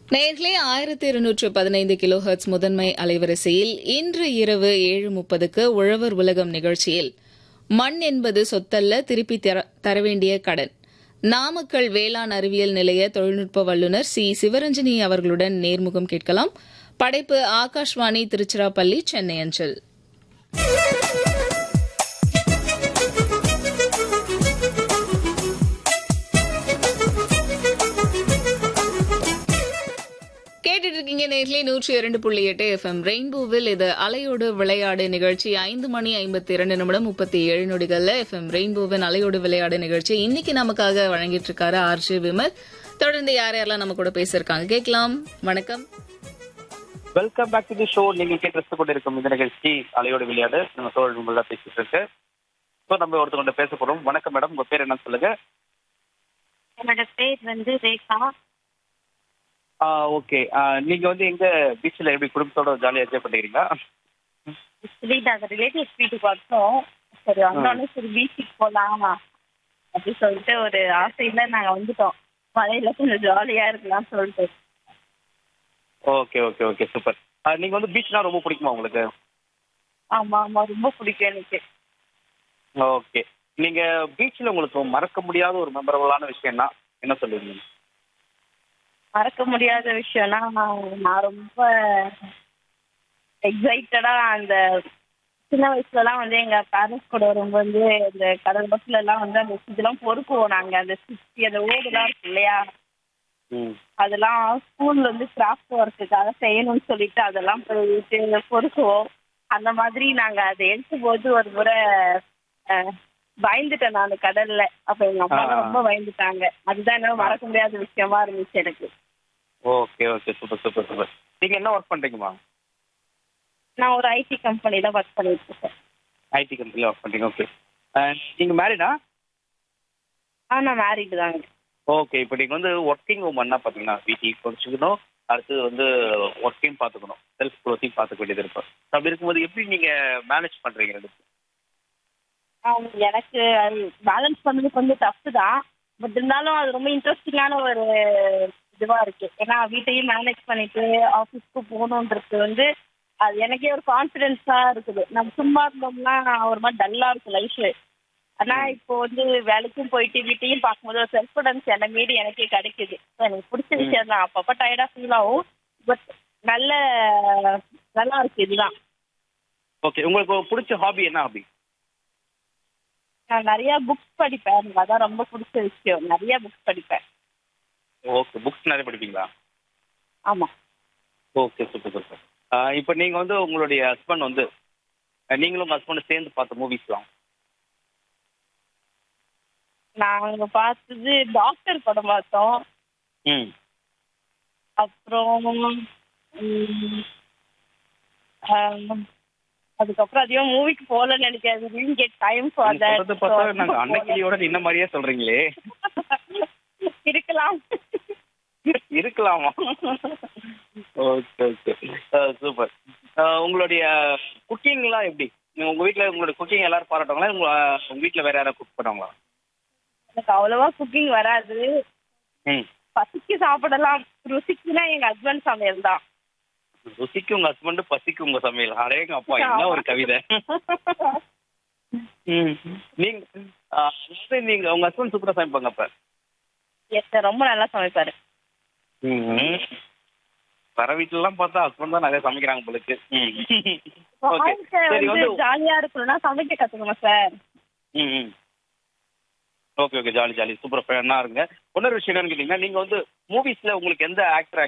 நேர்களே 1215 kilo hertz முதன்மை அலைவரிசையில் இன்று இரவு 7:30க்கு உழவர் உலகம் நிகழ்ச்சியில் மண் என்பது சொத்தல்ல திருப்பி தரவேண்டிய கடன் நாமக்கல் வேளாண் அறிவியல் நிலைய தொழில்நுட்ப வல்லுநர் சி சிவரஞ்சனி அவர்களுடன் நேர்முகம் கேட்கலாம். படைப்பு ஆகாஷ்வாணி திருச்சிராப்பள்ளி சென்னை அஞ்சல். கேட்டுட்டு இருக்கீங்க நேர்களே 102.8 எஃப்எம் ரெயின்போவில். இது அலையோடு விளையாடு நிகழ்ச்சி. 5:52 எஃப்எம் ரெயின்போவின் அலையோடு விளையாடு நிகழ்ச்சி இன்னைக்கு நமக்காக வழங்கிட்டு இருக்காரு ஆர்ஜே விமல். தொடர்ந்து யாரெல்லாம் நம்ம கூட பேசிருக்காங்க கேட்கலாம். வணக்கம், welcome back to the show. நீங்க கேட்டு கொண்டிருக்கும் இந்த நிகழ்ச்சி அலையோடு விளையாடு. நம்ம தோழர் உங்களா பேசிட்டு இருக்கு. ஸோ நம்ம ஒருத்தவங்க பேச போறோம். வணக்கம் மேடம், உங்க பேர் என்ன சொல்லுங்க? என்னோட பேர் வந்து ரேகா. ஓகே, நீங்க வந்து எங்க பீச்சில் எப்படி குடும்பத்தோட ஜாலியாக என்ஜாய் பண்ணிக்கிறீங்களா? நாங்கள் ரிலேட்டிவ்ஸ் வீட்டுக்கு வந்தோம். சரி வந்தோடனே சரி பீச்சுக்கு போகலாம் அப்படி சொல்லிட்டு ஒரு ஆசையில நாங்கள் வந்துட்டோம். மழையில கொஞ்சம் ஜாலியாக இருக்கலாம்னு சொல்லிட்டு. Okay okay okay super. நீங்க வந்து பீச்னா ரொம்ப பிடிக்குமா உங்களுக்கு? ஆமாம் ஆமாம், ரொம்ப பிடிக்கும் எனக்கு. ஓகே, நீங்க பீச்சில் உங்களுக்கு மறக்க முடியாத ஒரு மெமரபுளான விஷயம்னா என்ன சொல்லுவீங்க? மறக்க முடியாத விஷயம்னா நான் ரொம்ப எக்ஸைட்டடா அந்த சின்ன வயசுலலாம் வந்து எங்க பேரண்ட்ஸ் கூட வரும்போது வந்து இந்த கடல் பஸ்ல எல்லாம் வந்து அந்த இதெல்லாம் பொறுக்குவோம். நாங்க அந்த சுற்றி அந்த ஓடுலாம் இருக்கு இல்லையா, அதெல்லாம் ஸ்கூல்ல வந்து கிராஃப்ட் ஒர்க்குக்காக செய்யணும்னு சொல்லிட்டு அதெல்லாம் போயிட்டு பொறுக்குவோம். அந்த மாதிரி நாங்க அதை எடுக்கும் போது ஒரு முறை பயந்துட்டேன் நான் கடல்ல. அப்ப எங்க அம்மா ரொம்ப பயந்துட்டாங்க. அதுதான் என்ன மறக்க முடியாத விஷயமா இருந்துச்சு எனக்கு. Okay okay super super super. நீங்க என்ன ஒர்க் பண்றீங்கம்மா? நான் ஒரு ஐடி கம்பெனில ஒர்க் பண்ணிட்டு இருக்கேன். ஐடி கம்பெனில ஒர்க் பண்றீங்க. ஓகே, நீங்க மேரிடா? நான் மேரிடு தாங்க. ஓகே, இப்போ நீங்கள் வந்து ஒர்க்கிங் உமன்னா பார்த்தீங்கன்னா வீட்டையும் படிச்சுக்கணும், அடுத்தது வந்து ஒர்க்கையும் பார்த்துக்கணும், செல்ஃப் க்ரோத்தையும் பார்த்துக்க வேண்டியது இருக்கும். அப்படி இருக்கும்போது எப்படி நீங்கள் மேனேஜ் பண்ணுறீங்க ரெண்டு? எனக்கு பேலன்ஸ் பண்ணது கொஞ்சம் டஃப் தான். பட் இருந்தாலும் அது ரொம்ப இன்ட்ரெஸ்டிங்கான ஒரு இதுவாக இருக்கு. ஏன்னா வீட்டையும் மேனேஜ் பண்ணிட்டு ஆஃபீஸ்க்கு போகணுன்றது வந்து அது எனக்கே ஒரு கான்ஃபிடென்ஸாக இருக்குது. நம்ம சும்மா இருந்தோம்னா ஒரு மாதிரி டல்லாக இருக்கும் லைஃபு. ஆனால் இப்போ வந்து வேலைக்கும் போயிட்டு வீட்டையும் பார்க்கும்போது ஒரு செல்ஃப் கான்ஃபிடன்ஸ் என்னை மீறி எனக்கே கிடைக்குது. எனக்கு பிடிச்ச விஷயம் தான். அப்பப்போ டயர்டாக ஃபீல் ஆகும், பட் நல்லா இருக்கு இதுதான். ஓகே, உங்களுக்கு பிடிச்ச ஹாபி என்ன ஹாபி? நான் நிறைய புக்ஸ் படிப்பேன். எனக்கு அதான் ரொம்ப பிடிச்ச விஷயம். நிறைய புக்ஸ் படிப்பேன். ஓகே, புக்ஸ் நிறைய படிப்பீங்களா? ஆமாம். Okay super super. இப்போ நீங்கள் வந்து உங்களுடைய ஹஸ்பண்ட் வந்து நீங்களும் உங்கள் ஹஸ்பண்ட் சேர்ந்து பார்த்த மூவிஸ்லாம்? நாங்கள் பார்த்தது டாக்டர் படம் பார்த்தோம். அப்புறம் அதுக்கப்புறம் அதிகம் மூவிக்கு போகலன்னு நினைக்காது. Get time for that. நாங்கள் அன்னைக்கியோட இந்த மாதிரியே சொல்கிறீங்களே. இருக்கலாம் இருக்கலாமா? Okay okay super. உங்களுடைய குக்கிங்லாம் எப்படி? உங்கள் வீட்டில் உங்களுடைய குக்கிங் எல்லாரும் பாராட்டுவாங்களா? உங்கள் வீட்டில் வேறு யாராவது குக் பண்ணுவாங்களா? எனக்கு அவ்வளோவா குக்கிங் வராது. பசிக்கு சாப்பிடலாம். ருசிக்குன்னா எங்கள் ஹஸ்பண்ட் சமையல் தான். ருசிக்கு உங்கள் ஹஸ்பண்டு, பசிக்கு உங்கள் சமையல். அடேங்க அப்பா, என்ன ஒரு கவிதை. நீங்கள் உங்கள் ஹஸ்பண்ட் சூப்பராக சமைப்பாங்க அப்போ? எஸ், ரொம்ப நல்லா சமைப்பாரு. வர வீட்டிலலாம் பார்த்தா ஹஸ்பண்ட் தான் நிறைய சமைக்கிறாங்க போலுக்கு. ஜாலியா இருக்கணும்னா சமைக்க கத்துக்கணும் sir. Okay okay, jolly jolly super. என்ன இருங்க. இன்னொரு விஷயம் என்னன்னு கேட்டீங்கன்னா, நீங்க வந்து மூவிஸ்ல உங்களுக்கு எந்த ஆக்டர்